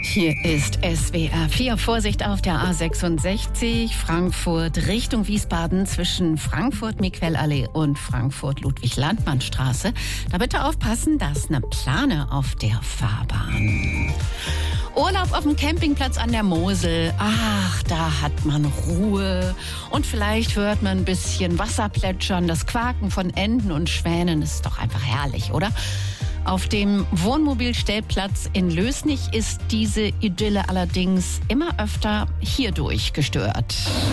Hier ist SWR 4. Vorsicht auf der A66 Frankfurt Richtung Wiesbaden zwischen Frankfurt-Miquellallee und Frankfurt-Ludwig-Landmann-Straße. Da bitte aufpassen, da ist eine Plane auf der Fahrbahn. Urlaub auf dem Campingplatz an der Mosel. Ach, da hat man Ruhe. Und vielleicht hört man ein bisschen Wasser plätschern. Das Quaken von Enten und Schwänen ist doch einfach herrlich, oder? Auf dem Wohnmobilstellplatz in Lößnich ist diese Idylle allerdings immer öfter hierdurch gestört.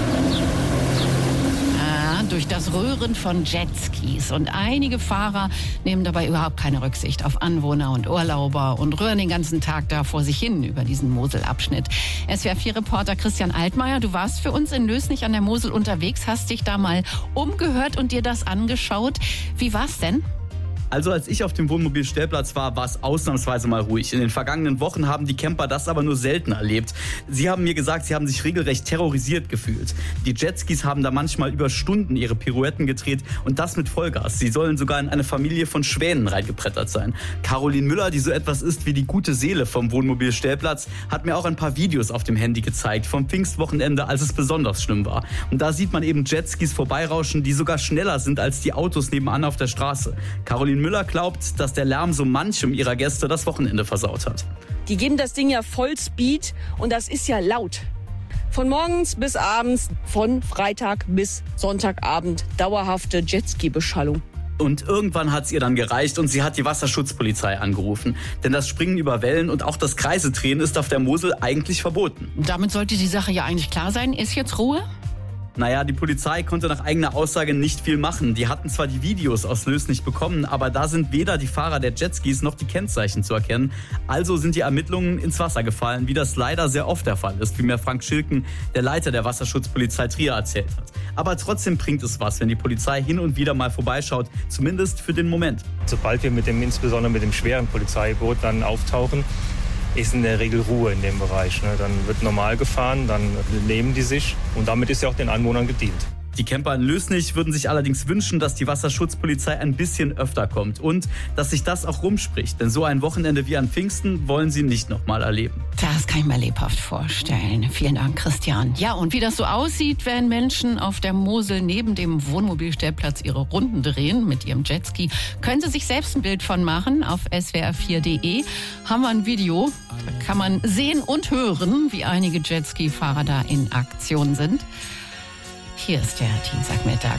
Durch das Röhren von Jetskis. Und einige Fahrer nehmen dabei überhaupt keine Rücksicht auf Anwohner und Urlauber und rühren den ganzen Tag da vor sich hin über diesen Moselabschnitt. SWR4-Reporter Christian Altmaier, du warst für uns in Lößnich an der Mosel unterwegs, hast dich da mal umgehört und dir das angeschaut. Wie war's denn? Also als ich auf dem Wohnmobilstellplatz war es ausnahmsweise mal ruhig. In den vergangenen Wochen haben die Camper das aber nur selten erlebt. Sie haben mir gesagt, sie haben sich regelrecht terrorisiert gefühlt. Die Jetskis haben da manchmal über Stunden ihre Pirouetten gedreht und das mit Vollgas. Sie sollen sogar in eine Familie von Schwänen reingebrettert sein. Caroline Müller, die so etwas ist wie die gute Seele vom Wohnmobilstellplatz, hat mir auch ein paar Videos auf dem Handy gezeigt vom Pfingstwochenende, als es besonders schlimm war. Und da sieht man eben Jetskis vorbeirauschen, die sogar schneller sind als die Autos nebenan auf der Straße. Caroline Müller glaubt, dass der Lärm so manchem ihrer Gäste das Wochenende versaut hat. Die geben das Ding ja Vollspeed und das ist ja laut. Von morgens bis abends, von Freitag bis Sonntagabend dauerhafte Jetski-Beschallung. Und irgendwann hat es ihr dann gereicht und sie hat die Wasserschutzpolizei angerufen. Denn das Springen über Wellen und auch das Kreisedrehen ist auf der Mosel eigentlich verboten. Damit sollte die Sache ja eigentlich klar sein. Ist jetzt Ruhe? Naja, die Polizei konnte nach eigener Aussage nicht viel machen. Die hatten zwar die Videos aus Lößnich bekommen, aber da sind weder die Fahrer der Jetskis noch die Kennzeichen zu erkennen. Also sind die Ermittlungen ins Wasser gefallen, wie das leider sehr oft der Fall ist, wie mir Frank Schilken, der Leiter der Wasserschutzpolizei Trier, erzählt hat. Aber trotzdem bringt es was, wenn die Polizei hin und wieder mal vorbeischaut, zumindest für den Moment. Sobald wir insbesondere mit dem schweren Polizeiboot dann auftauchen, ist in der Regel Ruhe in dem Bereich. Dann wird normal gefahren, dann nehmen die sich und damit ist ja auch den Anwohnern gedient. Die Camper in Lößnich würden sich allerdings wünschen, dass die Wasserschutzpolizei ein bisschen öfter kommt und dass sich das auch rumspricht. Denn so ein Wochenende wie an Pfingsten wollen sie nicht nochmal erleben. Das kann ich mir lebhaft vorstellen. Vielen Dank, Christian. Ja, und wie das so aussieht, wenn Menschen auf der Mosel neben dem Wohnmobilstellplatz ihre Runden drehen mit ihrem Jetski, können Sie sich selbst ein Bild von machen. Auf swr4.de haben wir ein Video. Da kann man sehen und hören, wie einige Jetski-Fahrer da in Aktion sind. Hier ist der Dienstagmittag.